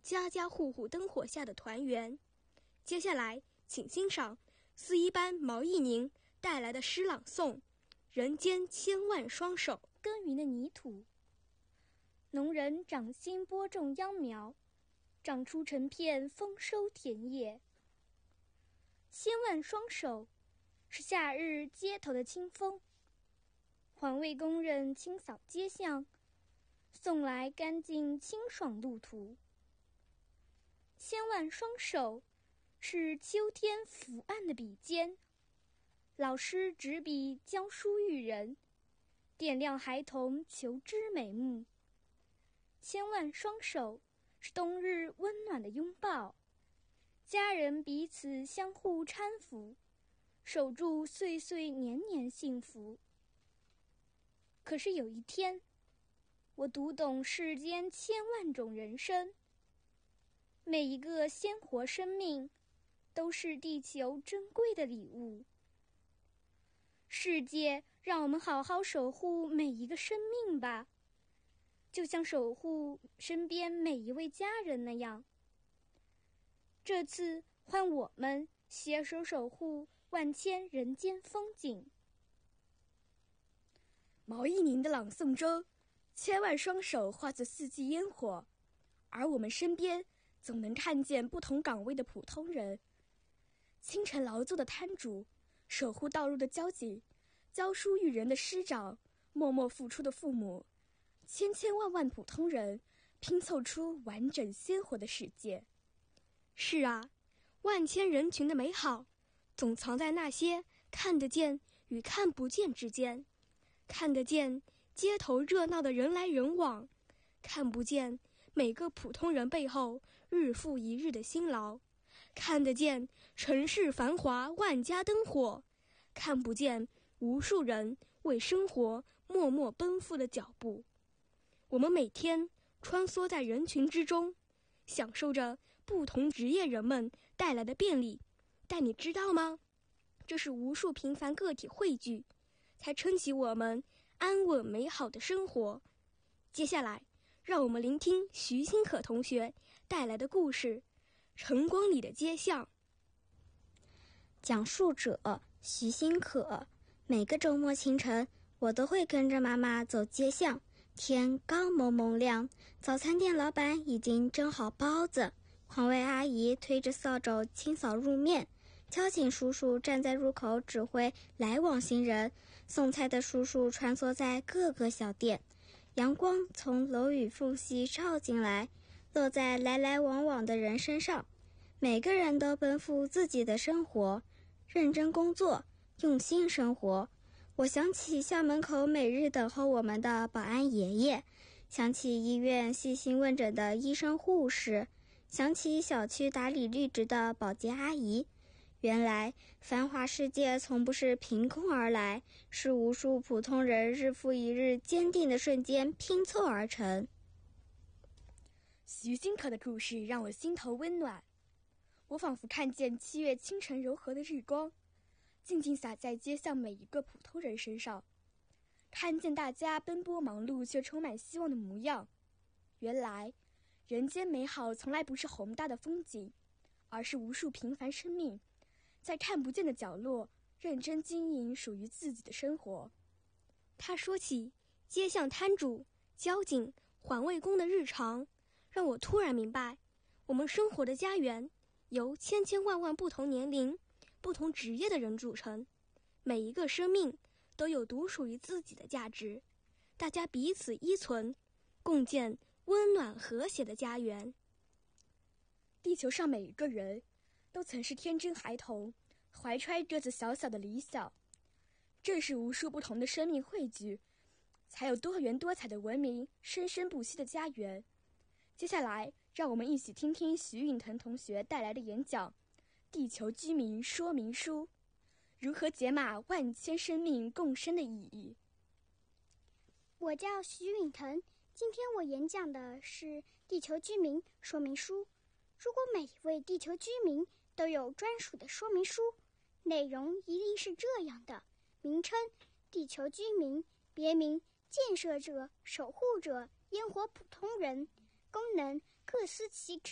家家户户灯火下的团圆。接下来，请欣赏四一班毛义宁带来的诗朗诵《人间千万双手》。 耕耘的泥土，农人掌心播种秧苗，长出成片丰收田野。千万双手，是夏日街头的清风，环卫工人清扫街巷，送来干净清爽路途。千万双手，是秋天伏案的笔尖，老师执笔教书育人，点亮孩童求知美目。千万双手，是冬日温暖的拥抱，家人彼此相互搀扶，守住岁岁年年幸福。可是有一天，我读懂世间千万种人生，每一个鲜活生命都是地球珍贵的礼物。世界让我们好好守护每一个生命吧，就像守护身边每一位家人那样。这次换我们携手守护万千人间风景。 毛义宁的朗诵中，千万双手化作四季烟火，而我们身边总能看见不同岗位的普通人，清晨劳作的摊主，守护道路的交警，教书育人的师长，默默付出的父母，千千万万普通人拼凑出完整鲜活的世界。是啊，万千人群的美好总藏在那些看得见与看不见之间。看得见街头热闹的人来人往，看不见每个普通人背后日复一日的辛劳，看得见城市繁华万家灯火，看不见无数人为生活默默奔赴的脚步。我们每天穿梭在人群之中，享受着不同职业人们带来的便利，但你知道吗？这是无数平凡个体汇聚，才撑起我们安稳美好的生活。接下来，让我们聆听徐新可同学带来的故事《晨光里的街巷》。 讲述者徐新可。每个周末清晨，我都会跟着妈妈走街巷。天刚蒙蒙亮，早餐店老板已经蒸好包子，环卫阿姨推着扫帚清扫路面，交警叔叔站在入口指挥来往行人，送菜的叔叔穿梭在各个小店。阳光从楼宇缝隙照进来，落在来来往往的人身上。每个人都奔赴自己的生活，认真工作，用心生活。我想起校门口每日等候我们的保安爷爷，想起医院细心问诊的医生护士，想起小区打理绿植的保洁阿姨。原来繁华世界从不是凭空而来，是无数普通人日复一日坚定的瞬间拼凑而成。 徐新可的故事让我心头温暖，我仿佛看见7月清晨柔和的日光，静静洒在街巷每一个普通人身上，看见大家奔波忙碌却充满希望的模样。原来人间美好从来不是宏大的风景，而是无数平凡生命在看不见的角落认真经营属于自己的生活。他说起街巷摊主、交警、环卫工的日常，让我突然明白，我们生活的家园由千千万万不同年龄、不同职业的人组成，每一个生命都有独属于自己的价值，大家彼此依存，共建温暖和谐的家园。地球上每一个人都曾是天真孩童，怀揣着小小的理想。正是无数不同的生命汇聚，才有多元多彩的文明，生生不息的家园。接下来，让我们一起听听徐允腾同学带来的演讲《地球居民说明书》，如何解码万千生命共生的意义。 我叫徐允腾，今天我演讲的是《地球居民说明书》。如果每一位地球居民都有专属的说明书，内容一定是这样的：名称地球居民，别名建设者、守护者、烟火普通人，功能各司其职。